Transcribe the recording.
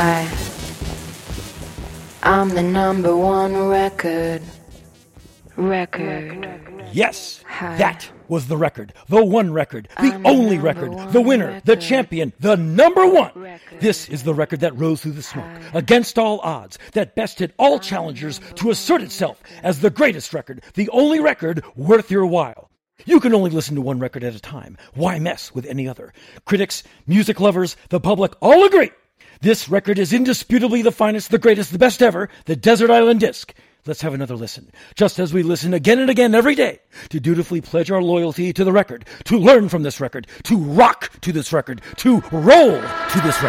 I'm the number one record. Yes, that was the record. The one record. The only record. The winner. The champion. The number one. This is the record that rose through the smoke, against all odds, that bested all challengers to assert itself as the greatest record, the only record worth your while. You can only listen to one record at a time. Why mess with any other? Critics, music lovers, the public all agree. This record is indisputably the finest, the greatest, the best ever, the Desert Island Disc. Let's have another listen, just as we listen again and again every day, to dutifully pledge our loyalty to the record, to learn from this record, to rock to this record, to roll to this record.